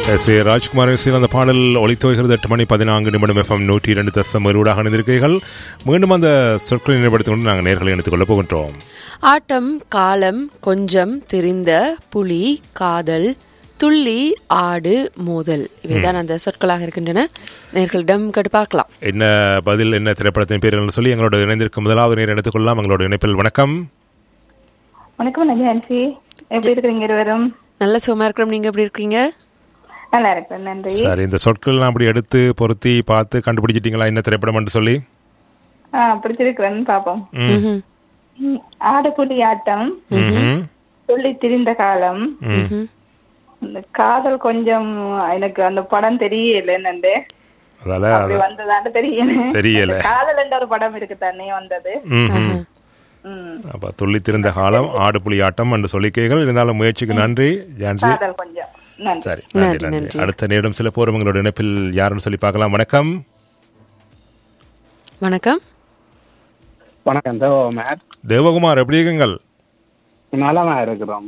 SA. Rajkumar இசையில் அந்த பாடல் ஒளித்தோகிறது 8:14 FM 102.7 இணைந்திருக்கிறீர்கள். மீண்டும் அந்த சொற்களை நினைவுபடுத்திக் கொண்டு நாங்கள் நேர்களை இணைத்துக் கொள்ளப் போகின்றோம். ஆட்டம், காலம், கொஞ்சம், தெரிந்த, புலி, காதல், துள்ளி, ஆடு, மோதல், இவைதான் அந்த சொற்களாக இருக்கின்றன. நேர்களிடம் கேட்டு பார்க்கலாம் என்ன பதில், என்ன திரைப்படத்தின் பேர்கள் சொல்லி எங்களோட இணைந்திருக்கும் முதலாவது நேரம் எடுத்துக் கொள்ளலாம். எங்களோட இணைப்பில் வணக்கம். வணக்கம் நஜான்சி, எப்படி இருக்கிறீங்க இருவரும்? நல்ல சுகமா இருக்கிறோம். நீங்க எப்படி இருக்கீங்க? நல்லா இருக்கிறேன், நன்றி. சரி, இந்த சொற்கள் அப்படி எடுத்து பொருத்தி பார்த்து கண்டுபிடிச்சிட்டீங்களா என்ன திரைப்படம் என்று சொல்லி? பிடிச்சிருக்கிறேன்னு பாப்போம். ஆடு புலி ஆட்டம், சொல்லி திரிந்த காலம், இந்த காதல் கொஞ்சம் எனக்கு அந்த படம் தெரியல என்னண்டு வந்ததான்னு தெரியல. காதல் என்ற ஒரு படம் இருக்கு தானே வந்தது. அப்ப துள்ளி திரிந்த காலம், ஆடு புலி ஆட்டம் என்று சொல்லிக்கைகள். இருந்தாலும் முயற்சிக்கு நன்றி ஜான்சி. சரி, நன்றி. அடுத்த நேரம் சில போரும் உங்களோட இணைப்பில் யாருன்னு சொல்லி பார்க்கலாம். வணக்கம். வணக்கம். வணக்கம் தேவகுமார், எப்படி இருக்குங்கள்? நலமா இருக்கிறோம்.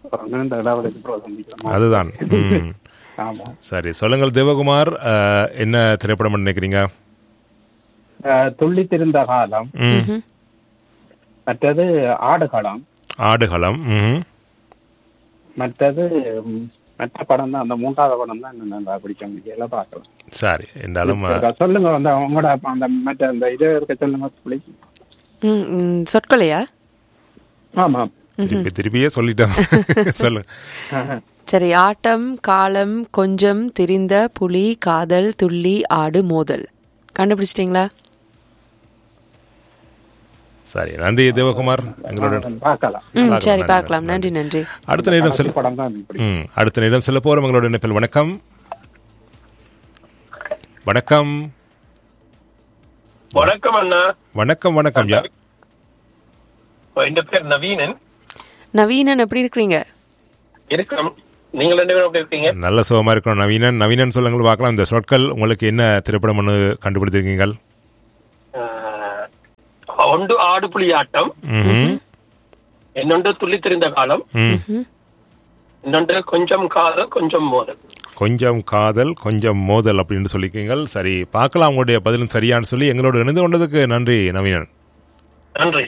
அதுதான். சரி, சொல்லுங்கள் தேவகுமார், என்ன திரைப்படம் நினைக்கிறீங்க? துள்ளி திரிந்த காலம், மற்றது ஆடுகளம். ஆடுகளம். மற்றது மற்ற படம் தான், அந்த மூன்றாவது படம் தான் நல்லா பிடிக்க முடியல, பார்க்கலாம். சரி, என்றாலும் சொல்லுங்க, அந்த உங்களோட அந்த மற்ற அந்த இது இருக்க சொல்லுங்க. சொற்களையா? ஆமா, திருப்பியே சொல்லிட்டேன். சொல்லுங்க. சரி, ஆட்டம், காலம், கொஞ்சம், தெரிந்த, புலி, காதல், துள்ளி, ஆடு, மோதல். கண்டுபிடிச்சிட்டீங்களா? சரி, நன்றி தேவகுமார். எங்களோட சரி, பார்க்கலாம். நன்றி நன்றி. அடுத்த நேரம் செல்ல போறோம். எங்களோட இணைப்பில் வணக்கம். வணக்கம். வணக்கம் அண்ணா. வணக்கம். வணக்கம். யார்? என் பேர் நவீனன். நவீனன், எப்படி இருக்கீங்க? இருக்கோம். நீங்க ரெண்டு பேரும் எப்படி இருக்கீங்க? நல்ல சுகமா இருக்கணும். நவீனன் சொல்லுங்க பார்க்கலாம். இந்த சொற்கள் உங்களுக்கு என்ன திரைப்படம் கண்டுபிடித்திருக்கீங்க? ஒன்று ஆடு புலி ஆட்டம், இன்னொன்று துள்ளி திரிந்த காலம், இன்னொன்று கொஞ்சம் காதல் கொஞ்சம் மோதல். கொஞ்சம் காதல் கொஞ்சம் மோதல் அப்படின்னு சொல்லிக்கீங்க. சரி, பார்க்கலாம் உங்களுடைய பதிலும் சரியான்னு சொல்லி எங்களோட இணைந்து கொண்டதுக்கு நன்றி நவீனன். நன்றி.